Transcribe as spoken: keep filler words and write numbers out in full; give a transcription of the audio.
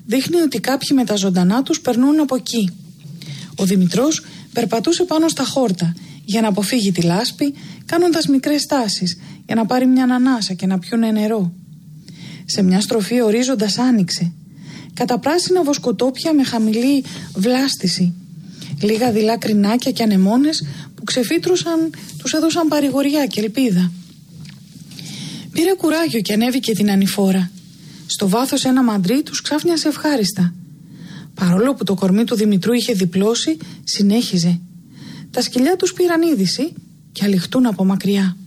δείχνει ότι κάποιοι με τα ζωντανά τους περνούν από εκεί. Ο Δημητρός περπατούσε πάνω στα χόρτα για να αποφύγει τη λάσπη, κάνοντας μικρές στάσεις για να πάρει μια ανανάσα και να πιούνε νερό. Σε μια στροφή ορίζοντας άνοιξε. Καταπράσινα βοσκοτόπια με χαμηλή βλάστηση. Λίγα δειλά κρινάκια και ανεμόνες που ξεφύτρουσαν, τους έδωσαν παρηγοριά και ελπίδα. Πήρε κουράγιο και ανέβηκε την ανηφόρα. Στο βάθος ένα μαντρί τους ξάφνιασε ευχάριστα. Παρόλο που το κορμί του Δημητρού είχε διπλώσει, συνέχιζε. Τα σκυλιά τους πήραν είδηση και αληχτούν από μακριά.